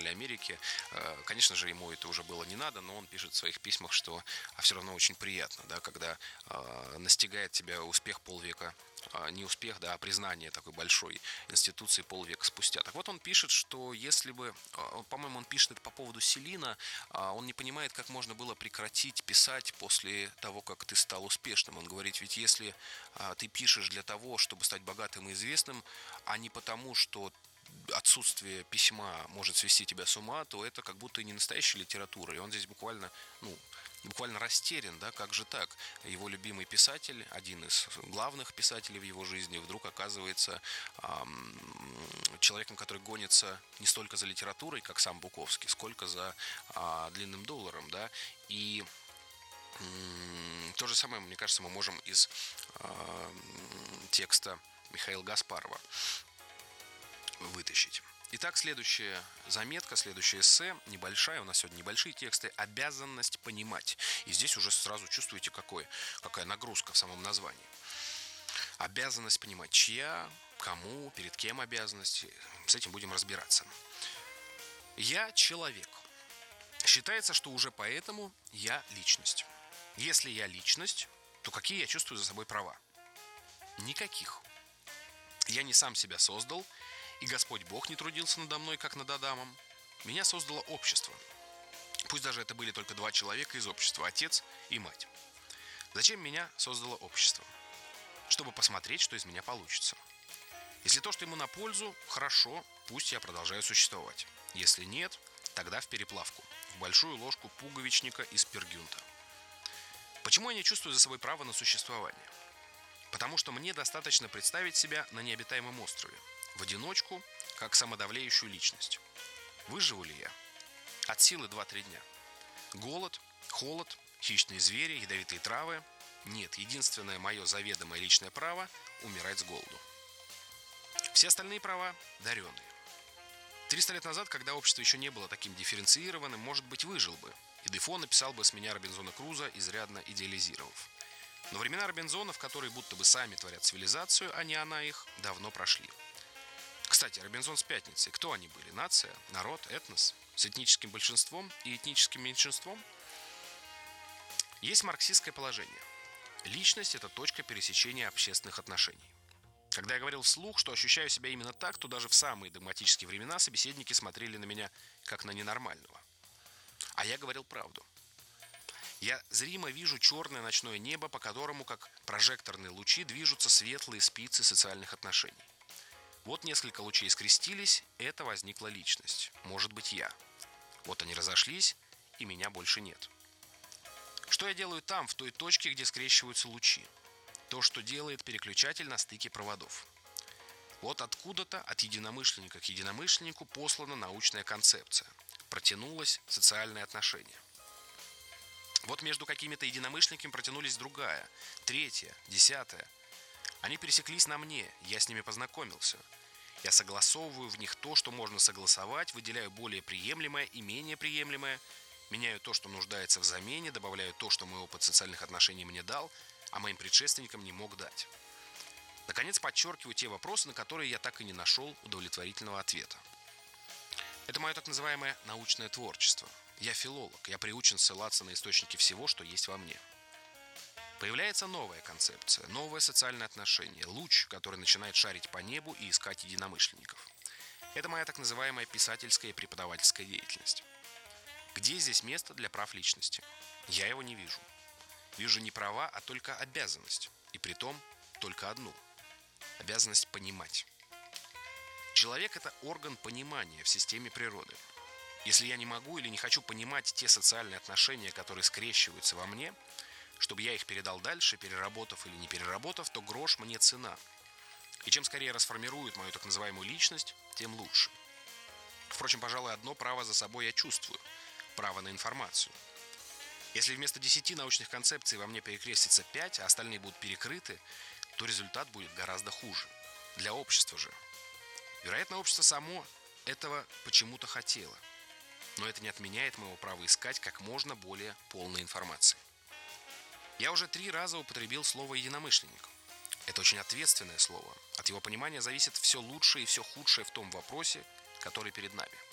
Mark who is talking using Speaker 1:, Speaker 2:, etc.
Speaker 1: Центральной Америки. Конечно же, ему это уже было не надо, но он пишет в своих письмах, что все равно очень приятно, да, когда настигает тебя успех полвека, не успех, да, а признание такой большой институции полвека спустя. Так вот, он пишет, что если бы, по-моему, он пишет это по поводу Селина, он не понимает, как можно было прекратить писать после того, как ты стал успешным. Он говорит, ведь если ты пишешь для того, чтобы стать богатым и известным, а не потому, что отсутствие письма может свести тебя с ума, то это как будто и не настоящая литература. И он здесь буквально растерян, да, как же так? Его любимый писатель, один из главных писателей в его жизни, вдруг оказывается человеком, который гонится не столько за литературой, как сам Буковский, сколько за длинным долларом, да, и то же самое, мне кажется, мы можем из текста Михаила Гаспарова вытащить. Итак, следующая заметка, следующее эссе, небольшая, у нас сегодня небольшие тексты, «Обязанность понимать». И здесь уже сразу чувствуете, какая нагрузка в самом названии. Обязанность понимать, чья, кому, перед кем обязанность. С этим будем разбираться. Я человек. Считается, что уже поэтому я личность. Если я личность, то какие я чувствую за собой права? Никаких. Я не сам себя создал, и Господь Бог не трудился надо мной, как над Адамом. Меня создало общество. Пусть даже это были только два человека из общества, отец и мать. Зачем меня создало общество? Чтобы посмотреть, что из меня получится. Если то, что ему на пользу, хорошо, пусть я продолжаю существовать. Если нет, тогда в переплавку, в большую ложку пуговичника из пергюнта. Почему я не чувствую за собой права на существование? Потому что мне достаточно представить себя на необитаемом острове, в одиночку, как самодавлеющую личность. Выживу ли я? От силы 2-3 дня. Голод, холод, хищные звери, ядовитые травы. Нет, единственное мое заведомое личное право – умирать с голоду. Все остальные права даренные. 300 лет назад, когда общество еще не было таким дифференцированным, может быть, выжил бы. И Дефо написал бы с меня Робинзона Круза, изрядно идеализировав. Но времена Робинзонов, которые будто бы сами творят цивилизацию, а не она их, давно прошли. Кстати, Робинзон с Пятницей. Кто они были? Нация? Народ? Этнос? С этническим большинством и этническим меньшинством? Есть марксистское положение. Личность – это точка пересечения общественных отношений. Когда я говорил вслух, что ощущаю себя именно так, то даже в самые догматические времена собеседники смотрели на меня как на ненормального. А я говорил правду. Я зримо вижу черное ночное небо, по которому, как прожекторные лучи, движутся светлые спицы социальных отношений. Вот несколько лучей скрестились, это возникла личность. Может быть, я. Вот они разошлись, и меня больше нет. Что я делаю там, в той точке, где скрещиваются лучи? То, что делает переключатель на стыке проводов. Вот откуда-то от единомышленника к единомышленнику послана научная концепция. Протянулось социальное отношение. Вот между какими-то единомышленниками протянулись другая, третья, 10-я. Они пересеклись на мне, я с ними познакомился. Я согласовываю в них то, что можно согласовать, выделяю более приемлемое и менее приемлемое, меняю то, что нуждается в замене, добавляю то, что мой опыт социальных отношений мне дал, а моим предшественникам не мог дать. Наконец, подчеркиваю те вопросы, на которые я так и не нашел удовлетворительного ответа. Это мое так называемое научное творчество. Я филолог, я приучен ссылаться на источники всего, что есть во мне. Появляется новая концепция, новое социальное отношение, луч, который начинает шарить по небу и искать единомышленников. Это моя так называемая писательская и преподавательская деятельность. Где здесь место для прав личности? Я его не вижу. Вижу не права, а только обязанность. И притом только одну. Обязанность понимать. Человек – это орган понимания в системе природы. Если я не могу или не хочу понимать те социальные отношения, которые скрещиваются во мне, чтобы я их передал дальше, переработав или не переработав, то грош мне цена. И чем скорее расформируют мою так называемую личность, тем лучше. Впрочем, пожалуй, одно право за собой я чувствую – право на информацию. Если вместо 10 научных концепций во мне перекрестится 5, а остальные будут перекрыты, то результат будет гораздо хуже. Для общества же. Вероятно, общество само этого почему-то хотело. Но это не отменяет моего права искать как можно более полной информации. Я уже 3 раза употребил слово «единомышленник». Это очень ответственное слово. От его понимания зависит все лучшее и все худшее в том вопросе, который перед нами.